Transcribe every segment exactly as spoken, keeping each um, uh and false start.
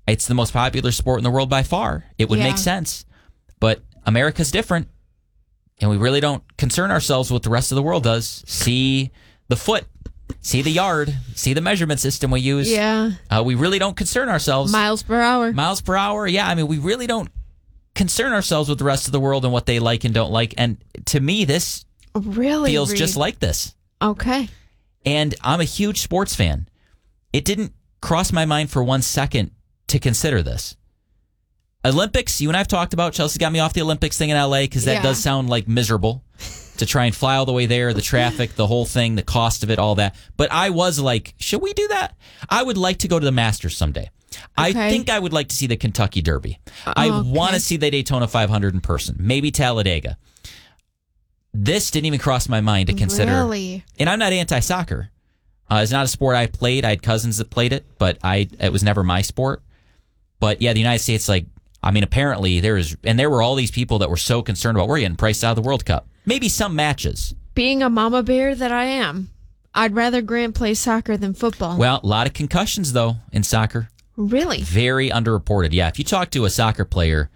It's the most popular sport in the world by far. It would Yeah. make sense. But America's different. And we really don't concern ourselves with what the rest of the world does. See the foot. See the yard. See the measurement system we use. Yeah. Uh, we really don't concern ourselves. Miles per hour. Miles per hour. Yeah, I mean, we really don't concern ourselves with the rest of the world and what they like and don't like. And to me, this really feels Reed? just like this. Okay. And I'm a huge sports fan. It didn't cross my mind for one second to consider this. Olympics, you and I have talked about. Chelsea got me off the Olympics thing in L A because that Yeah. does sound like miserable to try and fly all the way there, the traffic, the whole thing, the cost of it, all that. But I was like, should we do that? I would like to go to the Masters someday. I Okay. think I would like to see the Kentucky Derby. I okay. want to see the Daytona five hundred in person. Maybe Talladega. This didn't even cross my mind to consider. Really? And I'm not anti-soccer. Uh, it's not a sport I played. I had cousins that played it, but I it was never my sport. But yeah, the United States, like, I mean, apparently there is, and there were all these people that were so concerned about we're getting priced out of the World Cup. Maybe some matches. Being a mama bear that I am, I'd rather Grant play soccer than football. Well, a lot of concussions though in soccer. Really? Very underreported. Yeah, if you talk to a soccer player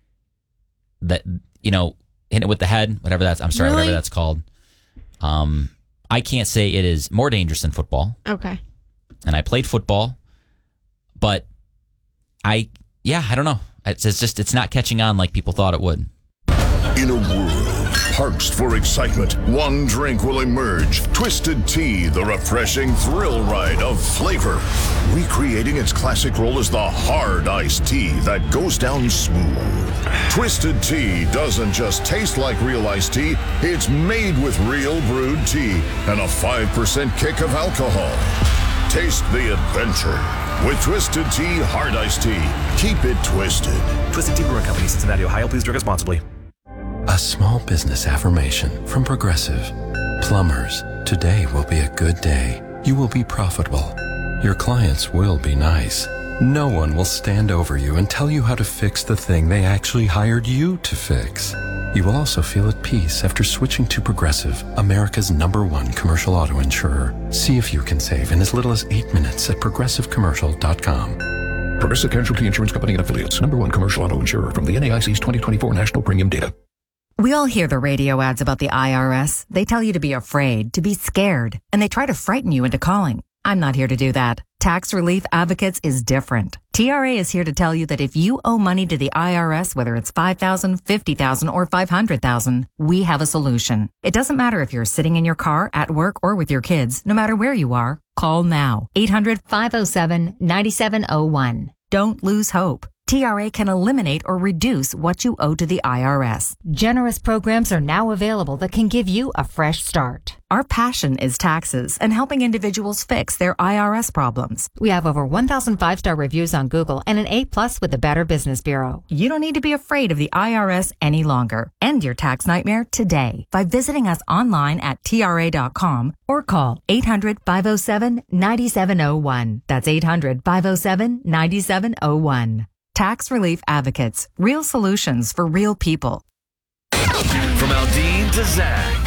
that, you know, hit it with the head, whatever that's, I'm sorry, Really? whatever that's called. Um, I can't say it is more dangerous than football. Okay. And I played football, but I, yeah, I don't know. It's, it's just, it's not catching on like people thought it would. In a world parched for excitement, one drink will emerge. Twisted Tea, the refreshing thrill ride of flavor. Recreating its classic role as the hard iced tea that goes down smooth. Twisted Tea doesn't just taste like real iced tea, it's made with real brewed tea and a five percent kick of alcohol. Taste the adventure with Twisted Tea Hard Iced Tea. Keep it twisted. Twisted Tea Brewing Company, Cincinnati, Ohio. Please drink responsibly. A small business affirmation from Progressive. Plumbers, today will be a good day. You will be profitable. Your clients will be nice. No one will stand over you and tell you how to fix the thing they actually hired you to fix. You will also feel at peace after switching to Progressive, America's number one commercial auto insurer. See if you can save in as little as eight minutes at progressive commercial dot com. Progressive Casualty Insurance Company and Affiliates. Number one commercial auto insurer from the N A I C's twenty twenty-four National Premium Data. We all hear the radio ads about the I R S. They tell you to be afraid, to be scared, and they try to frighten you into calling. I'm not here to do that. Tax Relief Advocates is different. T R A is here to tell you that if you owe money to the I R S, whether it's five thousand dollars, fifty thousand dollars, or five hundred thousand dollars, we have a solution. It doesn't matter if you're sitting in your car, at work, or with your kids. No matter where you are, call now. eight hundred, five oh seven, nine seven oh one. Don't lose hope. T R A can eliminate or reduce what you owe to the I R S. Generous programs are now available that can give you a fresh start. Our passion is taxes and helping individuals fix their I R S problems. We have over one thousand five-star reviews on Google and an A plus with the Better Business Bureau. You don't need to be afraid of the I R S any longer. End your tax nightmare today by visiting us online at T R A dot com or call eight hundred, five oh seven, nine seven oh one. That's eight hundred, five oh seven, nine seven oh one. Tax Relief Advocates. Real solutions for real people. From Aldine to Zach,